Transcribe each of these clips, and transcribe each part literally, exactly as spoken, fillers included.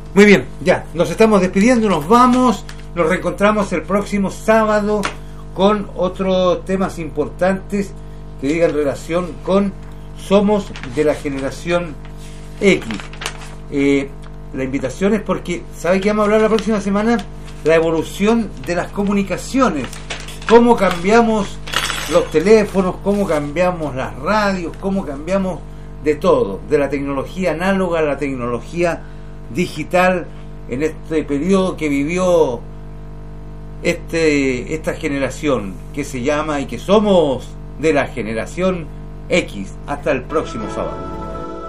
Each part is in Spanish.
Muy bien, ya, nos estamos despidiendo, nos vamos, nos reencontramos el próximo sábado con otros temas importantes que digan relación con Somos de la Generación X. Eh, la invitación es porque, ¿sabe qué vamos a hablar la próxima semana? La evolución de las comunicaciones, cómo cambiamos los teléfonos, cómo cambiamos las radios, cómo cambiamos de todo, de la tecnología análoga a la tecnología digital en este periodo que vivió este esta generación que se llama y que somos de la generación X. Hasta el próximo sábado.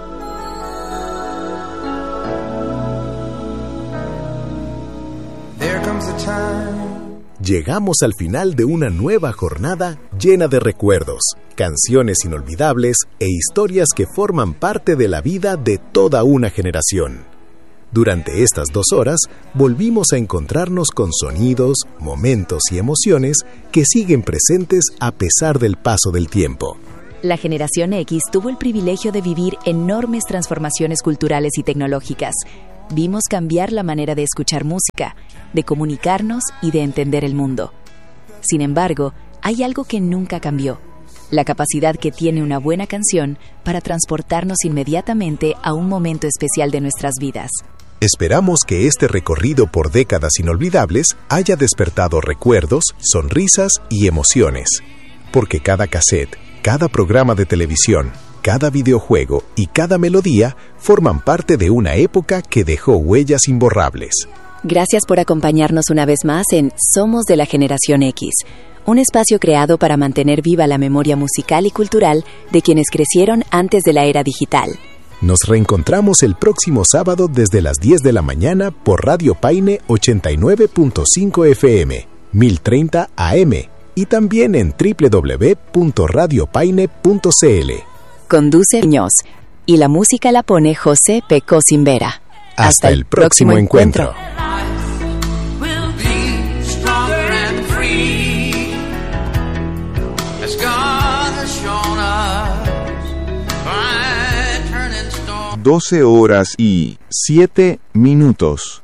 Llegamos al final de una nueva jornada llena de recuerdos, canciones inolvidables e historias que forman parte de la vida de toda una generación. Durante estas dos horas, volvimos a encontrarnos con sonidos, momentos y emociones que siguen presentes a pesar del paso del tiempo. La generación X tuvo el privilegio de vivir enormes transformaciones culturales y tecnológicas. Vimos cambiar la manera de escuchar música, de comunicarnos y de entender el mundo. Sin embargo, hay algo que nunca cambió: la capacidad que tiene una buena canción para transportarnos inmediatamente a un momento especial de nuestras vidas. Esperamos que este recorrido por décadas inolvidables haya despertado recuerdos, sonrisas y emociones. Porque cada cassette, cada programa de televisión, cada videojuego y cada melodía forman parte de una época que dejó huellas imborrables. Gracias por acompañarnos una vez más en Somos de la Generación X, un espacio creado para mantener viva la memoria musical y cultural de quienes crecieron antes de la era digital. Nos reencontramos el próximo sábado desde las diez de la mañana por Radio Paine ochenta y nueve punto cinco F M, mil treinta A M y también en doble u doble u doble u punto radio paine punto c l. Conduce Muñoz y la música la pone José Pecó Cimbera. Hasta, Hasta el próximo, próximo encuentro. encuentro. doce horas y siete minutos.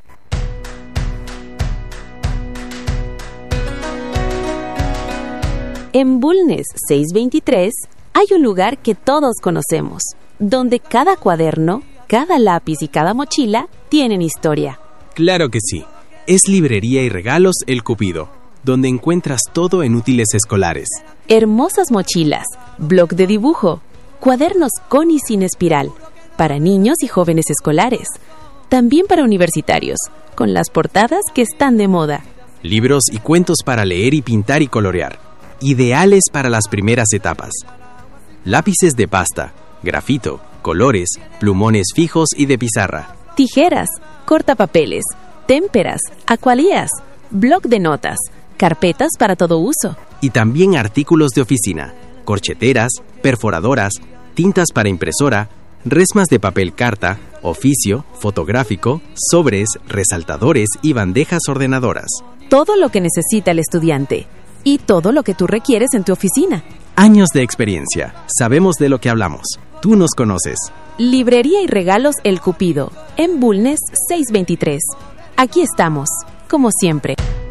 En Bulnes seiscientos veintitrés hay un lugar que todos conocemos, donde cada cuaderno, cada lápiz y cada mochila tienen historia. Claro que sí. Es Librería y Regalos El Cupido, donde encuentras todo en útiles escolares. Hermosas mochilas, bloc de dibujo, cuadernos con y sin espiral, para niños y jóvenes escolares. También para universitarios, con las portadas que están de moda. Libros y cuentos para leer y pintar y colorear, ideales para las primeras etapas. Lápices de pasta, grafito, colores, plumones fijos y de pizarra. Tijeras, cortapapeles, témperas, acualías, bloc de notas, carpetas para todo uso. Y también artículos de oficina, corcheteras, perforadoras, tintas para impresora, resmas de papel carta, oficio, fotográfico, sobres, resaltadores y bandejas ordenadoras. Todo lo que necesita el estudiante y todo lo que tú requieres en tu oficina. Años de experiencia. Sabemos de lo que hablamos. Tú nos conoces. Librería y Regalos El Cupido, en Bulnes seiscientos veintitrés. Aquí estamos, como siempre.